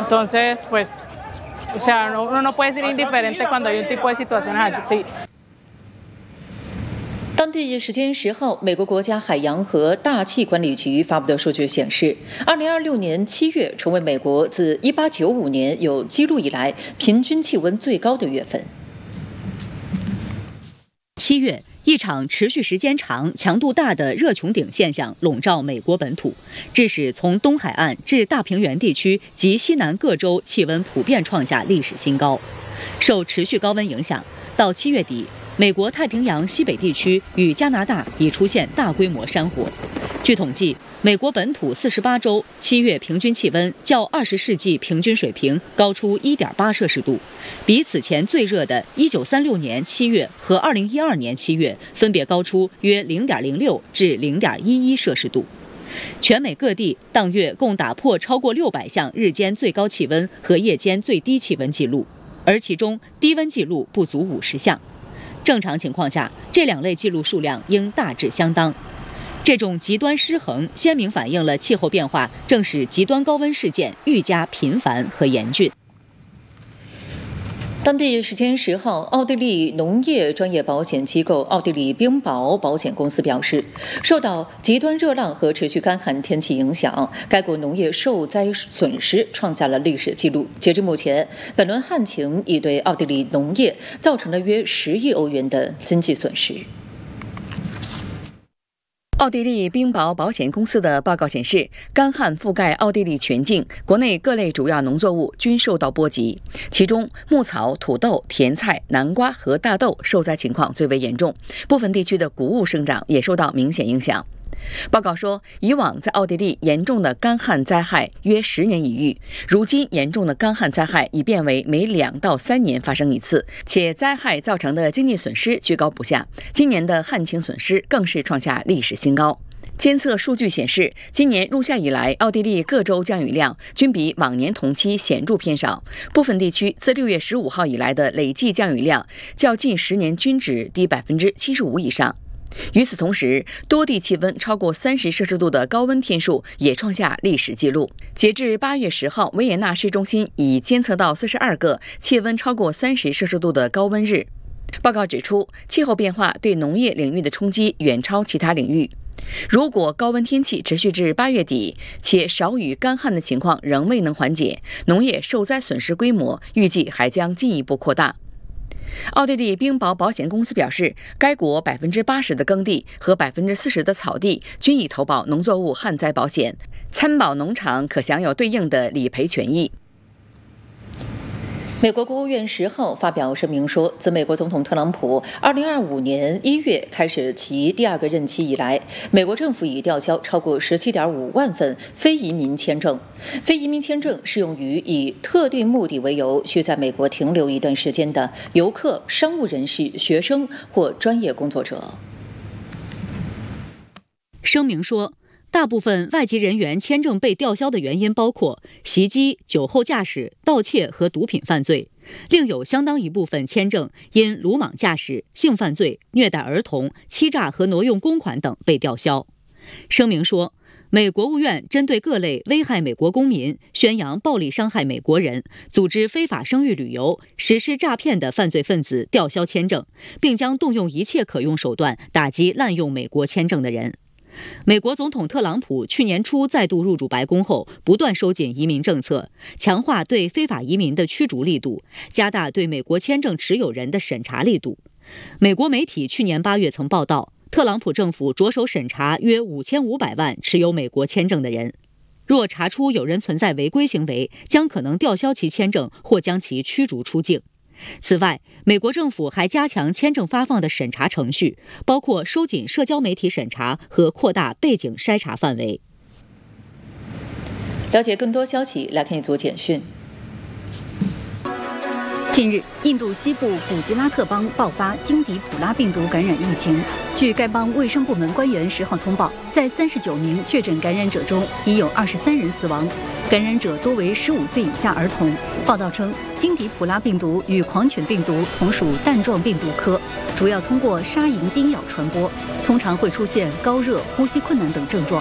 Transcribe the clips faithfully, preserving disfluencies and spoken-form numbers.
Entonces, pues, o sea, uno no puede ser indiferente cuando hay un tipo de situaciones así。 当地时间十号，美国国家海洋和大气管理局发布的数据显示，二零二六年七月成为美国自一八九五年有记录以来平均气温最高的月份。 七月，一场持续时间长、强度大的热穹顶现象笼罩美国本土，致使从东海岸至大平原地区及西南各州气温普遍创下历史新高。受持续高温影响，到七月底，美国太平洋西北地区与加拿大已出现大规模山火。据统计，美国本土四十八州七月平均气温较二十世纪平均水平高出 一点八摄氏度，比此前最热的一九三六年七月和二零一二年七月分别高出约 零点零六至 零点一一摄氏度。全美各地当月共打破超过六百项日间最高气温和夜间最低气温记录，而其中低温记录不足五十项。正常情况下，这两类记录数量应大致相当。这种极端失衡鲜明反映了气候变化正使极端高温事件愈加频繁和严峻。 当地时间十号，奥地利农业专业保险机构奥地利冰雹保险公司表示，受到极端热浪和持续干旱天气影响，该国农业受灾损失创下了历史纪录。截至目前，本轮旱情已对奥地利农业造成了约十亿欧元的经济损失。奥地利冰雹保险公司的报告显示，干旱覆盖奥地利全境，国内各类主要农作物均受到波及，其中牧草、土豆、甜菜、南瓜和大豆受灾情况最为严重，部分地区的谷物生长也受到明显影响。报告说，以往在奥地利严重的干旱灾害约十年一遇，如今严重的干旱灾害已变为每两到三年发生一次，且灾害造成的经济损失居高不下。今年的旱情损失更是创下历史新高。监测数据显示，今年入夏以来，奥地利各州降雨量均比往年同期显著偏少，部分地区自六月十五号以来的累计降雨量较近十年均值低百分之七十五以上。与此同时，多地气温超过三十摄氏度的高温天数也创下历史纪录。截至八月十号，维也纳市中心已监测到四十二个气温超过三十摄氏度的高温日。报告指出，气候变化对农业领域的冲击远超其他领域。如果高温天气持续至八月底，且少雨干旱的情况仍未能缓解，农业受灾损失规模预计还将进一步扩大。奥地利冰雹保险公司表示，该国百分之八十的耕地和百分之四十的草地均已投保农作物旱灾保险，参保农场可享有对应的理赔权益。美国国务院十号发表声明说，自美国总统特朗普二零二五年一月开始其第二个任期以来，美国政府已吊销超过十七点五万份非移民签证。非移民签证适用于以特定目的为由需在美国停留一段时间的游客、商务人士、学生或专业工作者。 声明说，大部分外籍人员签证被吊销的原因包括袭击、酒后驾驶、盗窃和毒品犯罪，另有相当一部分签证因鲁莽驾驶、性犯罪、虐待儿童、欺诈和挪用公款等被吊销。声明说，美国务院针对各类危害美国公民、宣扬暴力伤害美国人、组织非法生育旅游、实施诈骗的犯罪分子吊销签证，并将动用一切可用手段打击滥用美国签证的人。美国总统特朗普去年初再度入主白宫后，不断收紧移民政策，强化对非法移民的驱逐力度，加大对美国签证持有人的审查力度。美国媒体去年八月曾报道，特朗普政府着手审查约五千五百万持有美国签证的人，若查出有人存在违规行为，将可能吊销其签证或将其驱逐出境。此外，美国政府还加强签证发放的审查程序，包括收紧社交媒体审查和扩大背景筛查范围。 了解更多消息，来看一组简讯。 近日，印度西部古吉拉特邦爆发金迪普拉病毒感染疫情。据该邦卫生部门官员十号通报，在三十九名确诊感染者中，已有二十三人死亡，感染者多为十五岁以下儿童。报道称，金迪普拉病毒与狂犬病毒同属弹状病毒科，主要通过沙蝇叮咬传播，通常会出现高热、呼吸困难等症状。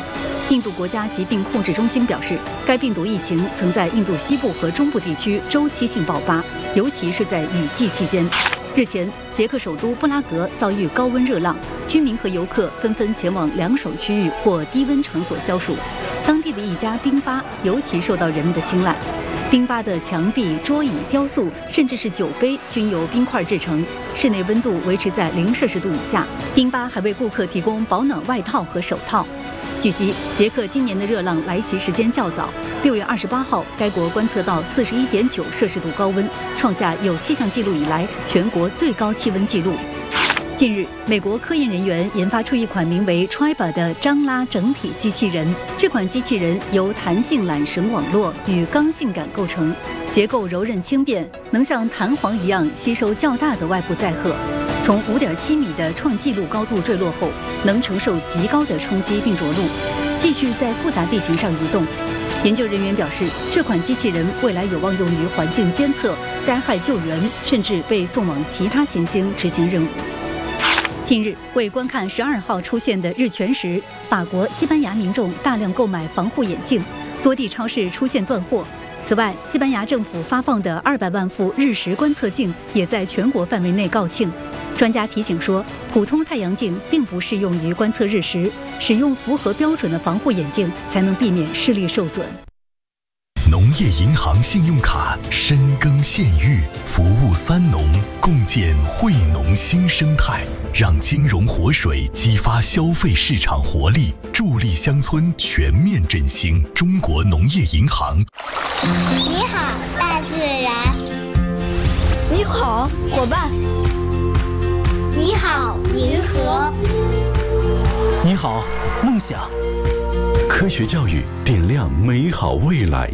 印度国家疾病控制中心表示，该病毒疫情曾在印度西部和中部地区周期性爆发，尤其是在雨季期间。日前，捷克首都布拉格遭遇高温热浪，居民和游客纷纷前往两手区域或低温场所消暑。当地的一家冰吧尤其受到人们的青睐。冰吧的墙壁、桌椅、雕塑，甚至是酒杯，均由冰块制成，室内温度维持在零摄氏度以下。冰吧还为顾客提供保暖外套和手套。据悉，捷克今年的热浪来袭时间较早，六月二十八号，该国观测到四十一点九摄氏度高温，创下有气象记录以来全国最高气温纪录。近日，美国科研人员研发出一款名为 Triba 的张拉整体机器人。这款机器人由弹性缆绳网络与刚性杆构成，结构柔韧轻便，能像弹簧一样吸收较大的外部载荷。从 五点七米的创纪录高度坠落后，能承受极高的冲击并着陆，继续在复杂地形上移动。研究人员表示，这款机器人未来有望用于环境监测、灾害救援，甚至被送往其他行星执行任务。近日，为观看十二号出现的日全食，法国、西班牙民众大量购买防护眼镜，多地超市出现断货。此外，西班牙政府发放的二百万副日食观测镜也在全国范围内告罄。专家提醒说，普通太阳镜并不适用于观测日食，使用符合标准的防护眼镜才能避免视力受损。 农业银行信用卡深耕县域，服务三农，共建惠农新生态，让金融活水激发消费市场活力，助力乡村全面振兴。中国农业银行。 你好，大自然。 你好，伙伴。 你好，银河。 你好，梦想。 科学教育点亮美好未来。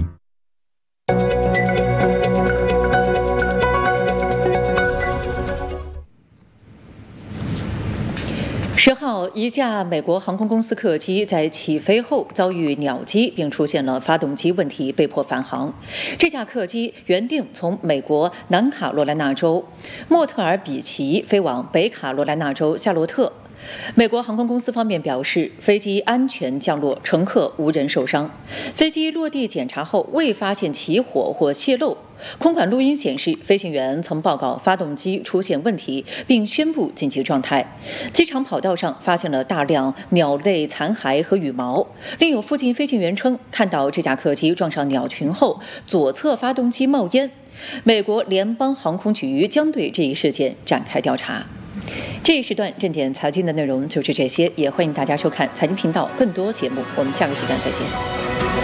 十号，一架美国航空公司客机在起飞后遭遇鸟击，并出现了发动机问题，被迫返航。这架客机原定从美国南卡罗来纳州莫特尔比奇飞往北卡罗来纳州夏洛特。美国航空公司方面表示，飞机安全降落，乘客无人受伤。飞机落地检查后未发现起火或泄漏。空管录音显示，飞行员曾报告发动机出现问题，并宣布紧急状态。机场跑道上发现了大量鸟类残骸和羽毛。另有附近飞行员称，看到这架客机撞上鸟群后，左侧发动机冒烟。美国联邦航空局将对这一事件展开调查。这一时段正点财经的内容就是这些，也欢迎大家收看财经频道更多节目，我们下个时段再见。